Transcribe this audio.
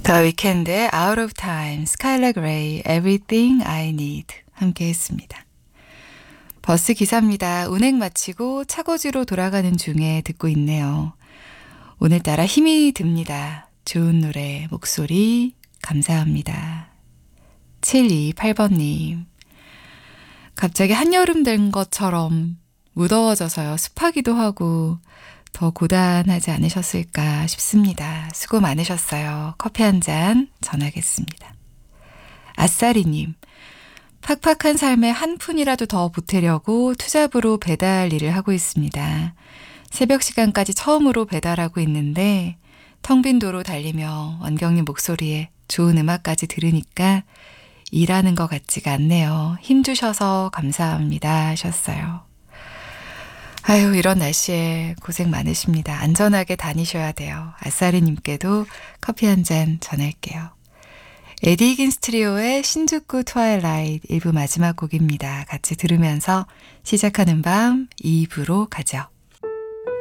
더 위켄드의 Out of Time, 스카일라 그레이, Everything I Need 함께 했습니다. 버스 기사입니다. 운행 마치고 차고지로 돌아가는 중에 듣고 있네요. 오늘따라 힘이 듭니다. 좋은 노래, 목소리 감사합니다. 728번님. 갑자기 한여름 된 것처럼 무더워져서요. 습하기도 하고 더 고단하지 않으셨을까 싶습니다. 수고 많으셨어요. 커피 한 잔 전하겠습니다. 아싸리님. 팍팍한 삶에 한 푼이라도 더 보태려고 투잡으로 배달 일을 하고 있습니다. 새벽 시간까지 처음으로 배달하고 있는데 텅 빈 도로 달리며 원경님 목소리에 좋은 음악까지 들으니까 일하는 것 같지가 않네요. 힘주셔서 감사합니다 하셨어요. 아유, 이런 날씨에 고생 많으십니다. 안전하게 다니셔야 돼요. 아싸리님께도 커피 한 잔 전할게요. 에디 히긴스 트리오의 신주쿠 트와일라이트 1부 마지막 곡입니다. 같이 들으면서 시작하는 밤 2부로 가죠.